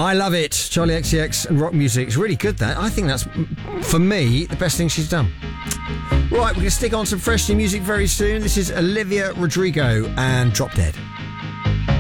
I love it. Charlie XCX and rock music. It's really good, that. I think that's, for me, the best thing she's done. Right, we're going to stick on some fresh new music very soon. This is Olivia Rodrigo and Drop Dead.